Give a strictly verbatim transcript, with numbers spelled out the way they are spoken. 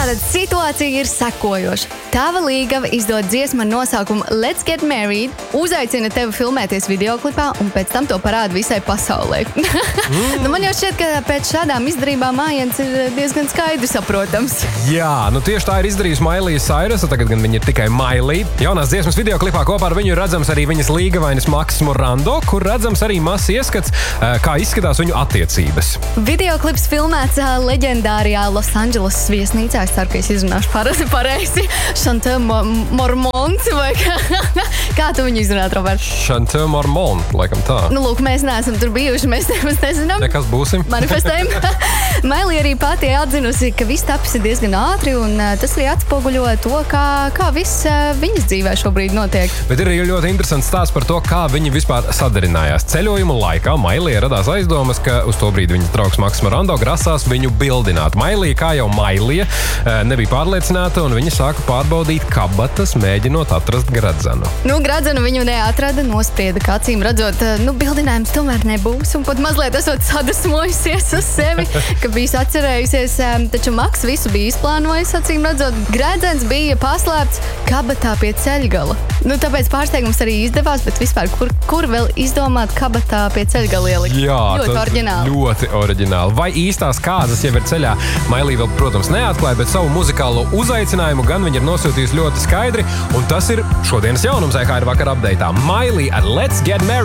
Tātad situācija ir sekojoša. Tava līgava izdod dziesmu ar nosaukumu Let's Get Married, uzaicina tevi filmēties videoklipā un pēc tam to parāda visai pasaulē. mm. nu, man jau šķiet, ka pēc šādām izdarībām mājiens ir diezgan skaidri saprotams. Jā, nu tieši tā ir izdarījusi Miley Cyrus, tagad gan viņa ir tikai Miley. Jaunās dziesmas videoklipā kopā ar viņu ir redzams arī viņas līgavainis Maks Morando, kur redzams arī mazs ieskats, kā izskatās viņu attiecības. Videoklips filmēts leģendārajā Losandželosas viesnīcā. Es ceru, ka es izrunāšu pareizi. Chantal Marmont, vai kā, kā tu viņu izrunāt, Robert? Chantal Marmont, laikam tā. Nu, lūk, mēs neesam tur bijuši, mēs nemaz nezinām. Nekas būsim. Manifestējam. Miley arī pati atzinusi, ka viss tapis ir diezgan ātri, un tas arī atspoguļo to, kā, kā viss viņas dzīvē šobrīd notiek. Bet ir arī ļoti interesants stāsts par to, kā viņi vispār sadarinājās. Ceļojuma laikā Miley radās aizdomas, ka uz to brīdi viņas draugs Maks Morando grasās viņu bildināt. Miley, kā jau Miley, nebija pārliecināta, un viņa sāka pārbaudīt kabatas, mēģinot atrast gradzenu. Nu, gradzenu viņu neatrada, nosprieda, ka acīm redzot, nu, bildinājums tomēr nebūs, un pat mazliet esot sadusmojusies uz sevi, ka bija atcerējusies, taču Maks visu bija izplānojis, acīm redzot, gradzens bija paslēpts kabatā pie ceļgala. Nu, tāpēc pārsteigums arī izdevās, bet vispār, kur, kur vēl izdomāt kabatā pie ceļgala ielikt? Jā, ļoti oriģināli. Ļoti oriģināli. Vai īstās kāzas jau ir ceļā? Miley vēl, protams, neatklāja, bet savu muzikālo uzaicinājumu gan viņa ir nosūtījusi ļoti skaidri, un tas ir šodienas jaunums E H R vakar updateā. Miley ar Let's Get Married.